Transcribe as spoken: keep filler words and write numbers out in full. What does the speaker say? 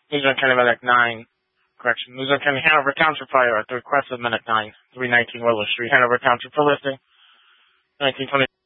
Luzerne County Medic nine. Correction. Luzerne County Hanover Township Fire at the request of Medic nine. three nineteen Willow Street, Hanover Township for listing. nineteen twenty